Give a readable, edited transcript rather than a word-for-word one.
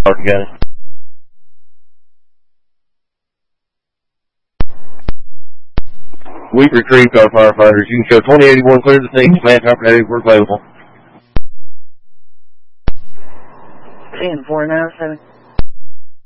Howard County. We've retrieved our firefighters. You can show 2081 clear the scene. Manpower ready. We're available. 10-497.